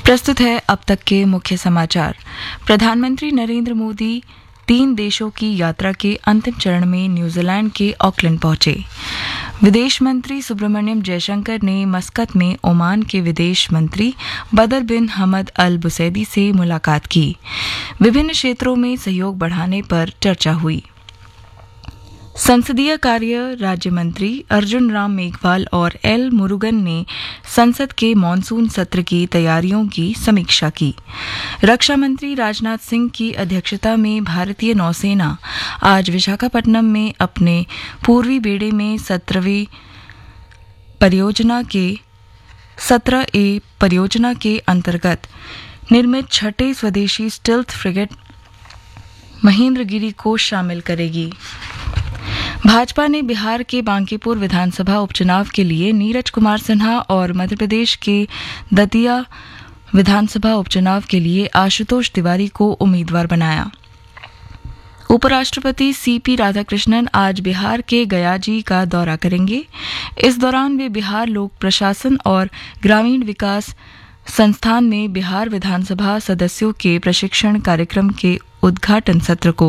प्रस्तुत है अब तक के मुख्य समाचार। प्रधानमंत्री नरेंद्र मोदी 3 देशों की यात्रा के अंतिम चरण में न्यूजीलैंड के ऑकलैंड पहुंचे। विदेश मंत्री सुब्रमण्यम जयशंकर ने मस्कत में ओमान के विदेश मंत्री बदर बिन हमद अल बुसैदी से मुलाकात की। विभिन्न क्षेत्रों में सहयोग बढ़ाने पर चर्चा हुई। संसदीय कार्य राज्य मंत्री अर्जुन राम मेघवाल और एल मुरुगन ने संसद के मॉनसून सत्र की तैयारियों की समीक्षा की। रक्षा मंत्री राजनाथ सिंह की अध्यक्षता में भारतीय नौसेना आज विशाखापट्टनम में अपने पूर्वी बेड़े में 17A परियोजना के अंतर्गत निर्मित छठे स्वदेशी स्टिल्थ फ्रिगेट महेंद्रगिरी को शामिल करेगी। भाजपा ने बिहार के बांकीपुर विधानसभा उपचुनाव के लिए नीरज कुमार सिन्हा और मध्य प्रदेश के दतिया विधानसभा उपचुनाव के लिए आशुतोष तिवारी को उम्मीदवार बनाया। उपराष्ट्रपति सीपी राधाकृष्णन आज बिहार के गयाजी का दौरा करेंगे। इस दौरान वे बिहार लोक प्रशासन और ग्रामीण विकास संस्थान में बिहार विधानसभा सदस्यों के प्रशिक्षण कार्यक्रम के उद्घाटन सत्र को